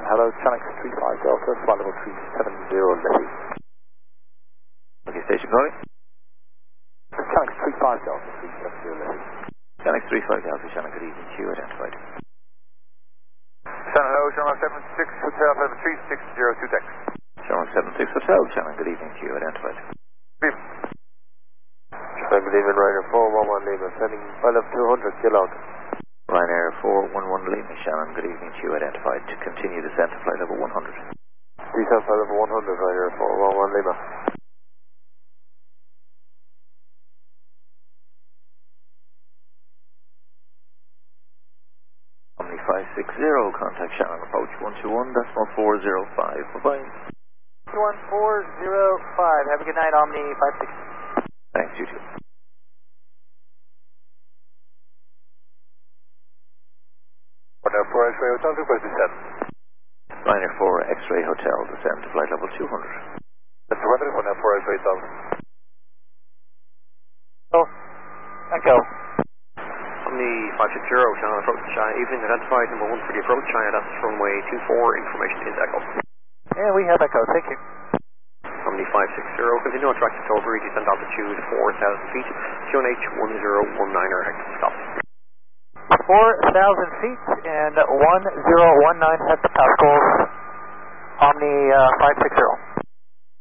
hello, Channel 35 Delta, flight level 370 Levy. Okay, station calling. Channel 35 Delta, 370 Levy. Channel 35 Delta, Channel, good evening to you, identified. Channel, hello, Channel 76 Hotel, level 3602 text. Channel 76 Hotel, Channel, good evening to you, identified. Good evening. Good evening, Ryanair 411 Lima, sending flight level 200, Gillog. Ryanair 411 Lima, Shannon, good evening to you, identified to continue descent to flight level 100. Descent flight level 100, Ryanair 411 Lima. Omni 560, contact Shannon, approach 121.405, bye-bye. 11405, have a good night, Omni 560. Thanks, you too. Ryanair 4 X-ray Hotel, request descent. Ryanair 4 X-ray Hotel, descend to flight level 200. That's the weather, Ryanair 4 X-ray Hotel. Oh, Echo. Omni 560, Channel approach China, evening, identified number 1 for the approach China, that's runway 24, information is Echo. Yeah, we have Echo, thank you. Omni 560, continue on track to Tilbury, descent altitude 4,000 feet, QNH 1019er, stop. 4,000 feet and 1019 hectopascals, Omni 560.